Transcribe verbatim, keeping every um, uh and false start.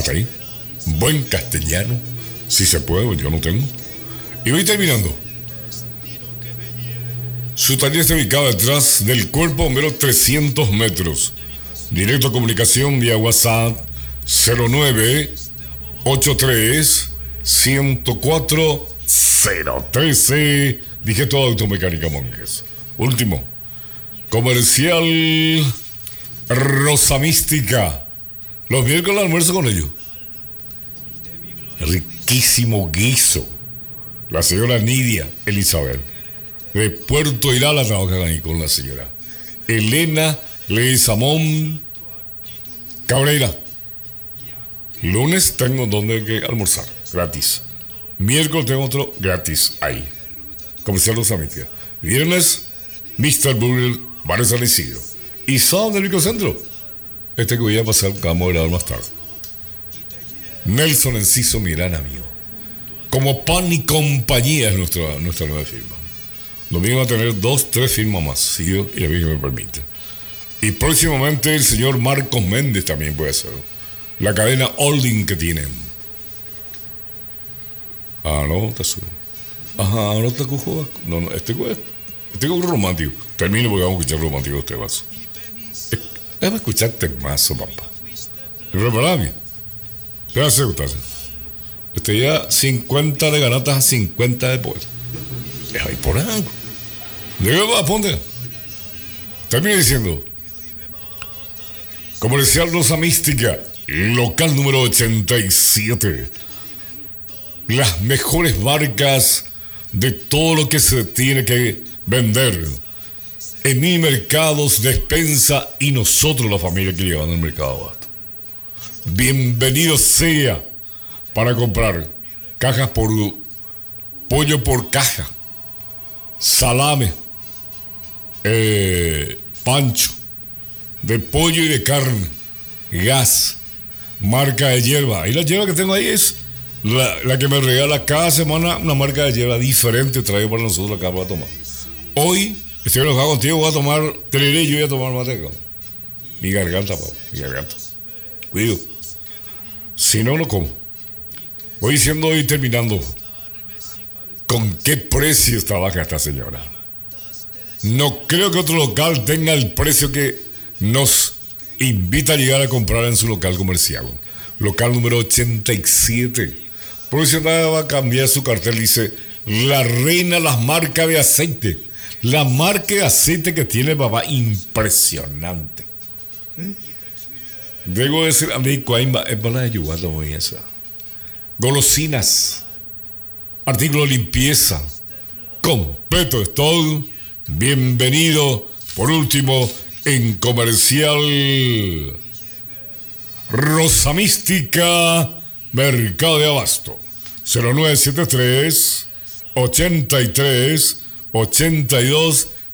hasta ahí. Buen castellano, si se puede, yo no tengo. Y voy terminando. Su taller está ubicado detrás del cuerpo bombero trescientos metros. Directo a comunicación vía WhatsApp cero nueve ocho tres uno cero cuatro cero uno tres. Dije todo Automecánica Monjes. Último. Comercial Rosa Mística. Los miércoles almuerzo con ellos. Riquísimo guiso. La señora Nidia Elizabeth de Puerto Irala trabajan ahí con la señora Elena Leizamón Cabrera. Lunes tengo donde que almorzar, gratis. Miércoles tengo otro gratis ahí. Comercial Rosa Mística. Viernes, mister Burger, Barrio San Isidro. Y sábado del microcentro. Este que voy a pasar, vamos a grabar más tarde. Nelson Enciso, mi gran amigo. Como Pan y Compañía es nuestra, nuestra nueva firma. Domingo va a tener dos, tres firmas más, si Dios y la Virgen me permite. Y próximamente el señor Marcos Méndez también puede hacerlo. La cadena Holding que tienen. Ah, no, está suave. Ajá, no te cojo. No, no, este este es romántico. Termino porque vamos a escuchar romántico este vaso. Déjame escucharte más, papá. Preparame. ¿Qué hace usted? Este ya cincuenta de ganatas a cincuenta de poder. Déjame ir por algo. Déjame, ponte. Termino diciendo. Comercial Rosa Mística, local número ochenta y siete. Las mejores marcas de todo lo que se tiene que vender. En mil mercados, despensa y nosotros la familia que llevan al mercado abasto. Bienvenido sea para comprar cajas por pollo por caja, salame, eh, pancho, de pollo y de carne, gas, marca de hierba. Y la hierba que tengo ahí es la, la que me regala cada semana, una marca de hierba diferente traído para nosotros acá para tomar. Hoy estoy enojado contigo, voy a tomar tereré y yo voy a tomar mateca. Mi garganta, papá, mi garganta. Cuido. Si no, no como. Voy diciendo y terminando. ¿Con qué precio trabaja esta señora? No creo que otro local tenga el precio que nos invita a llegar a comprar en su local comercial. Local número ochenta y siete. Profesional va a cambiar su cartel. Dice, la reina, las marcas de aceite. La marca de aceite que tiene, papá, impresionante. Debo decir, amigo, es para ayudar muy esa. Golosinas, artículos de limpieza, completo es todo. Bienvenido, por último, en Comercial Rosa Mística, Mercado de Abasto. cero nueve siete tres, ochenta y tres, ochenta y dos